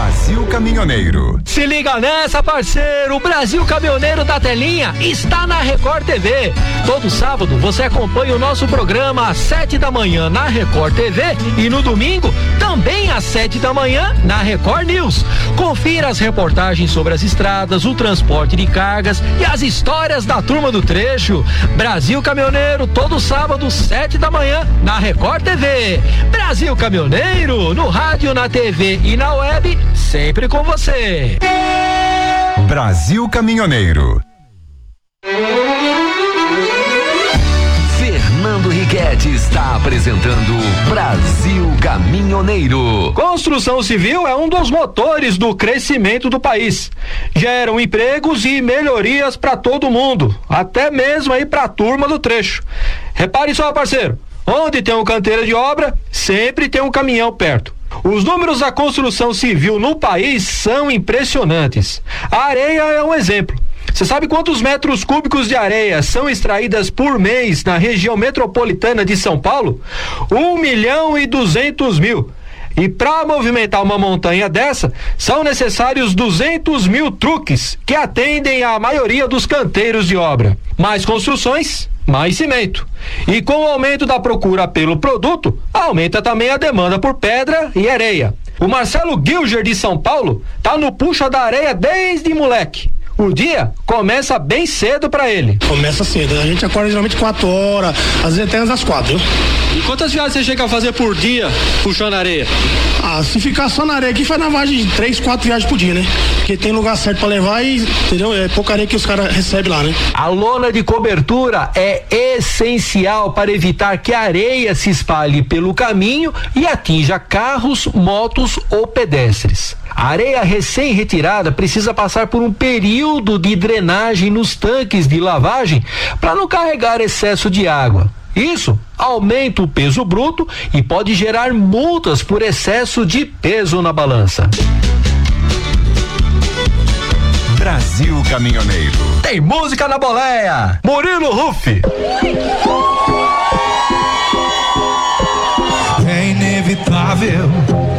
Brasil Caminhoneiro. Se liga nessa, parceiro, o Brasil Caminhoneiro da Telinha está na Record TV. Todo sábado você acompanha o nosso programa às 7 da manhã na Record TV e no domingo também às 7 da manhã na Record News. Confira as reportagens sobre as estradas, o transporte de cargas e as histórias da turma do trecho. Brasil Caminhoneiro, todo sábado, 7 da manhã na Record TV. Brasil Caminhoneiro, no rádio, na TV e na web, sempre com você. Brasil Caminhoneiro. Fernando Riquetti está apresentando Brasil Caminhoneiro. Construção civil é um dos motores do crescimento do país. Geram empregos e melhorias para todo mundo, até mesmo aí para a turma do trecho. Repare só, parceiro, onde tem um canteiro de obra, sempre tem um caminhão perto. Os números da construção civil no país são impressionantes. A areia é um exemplo. Você sabe quantos metros cúbicos de areia são extraídas por mês na região metropolitana de São Paulo? 1.200.000. E para movimentar uma montanha dessa, são necessários 200.000 truques que atendem à maioria dos canteiros de obra. Mais construções, mais cimento. E com o aumento da procura pelo produto, aumenta também a demanda por pedra e areia. O Marcelo Gilger de São Paulo tá no puxa da areia desde moleque. O dia começa bem cedo pra ele. Começa cedo, a gente acorda geralmente 4 horas, às vezes até às 4, viu? E quantas viagens você chega a fazer por dia puxando areia? Se ficar só na areia aqui, faz na margem de 3, 4 viagens por dia, né? Porque tem lugar certo pra levar e, entendeu? É pouca areia que os caras recebem lá, né? A lona de cobertura é essencial para evitar que a areia se espalhe pelo caminho e atinja carros, motos ou pedestres. A areia recém-retirada precisa passar por um período de drenagem nos tanques de lavagem para não carregar excesso de água. Isso aumenta o peso bruto e pode gerar multas por excesso de peso na balança. Brasil Caminhoneiro. Tem música na boleia. Murilo Ruff. É inevitável